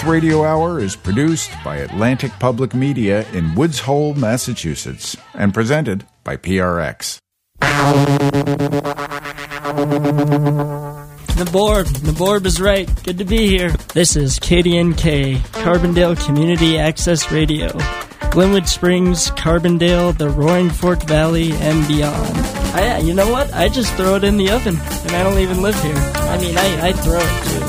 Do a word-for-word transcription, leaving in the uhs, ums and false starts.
Radio Hour is produced by Atlantic Public Media in Woods Hole, Massachusetts, and presented by P R X. Naborb, Naborb is right. Good to be here. This is K D N K, Carbondale Community Access Radio. Glenwood Springs, Carbondale, the Roaring Fork Valley, and beyond. I, you know what? I just throw it in the oven, and I don't even live here. I mean, I, I throw it, too.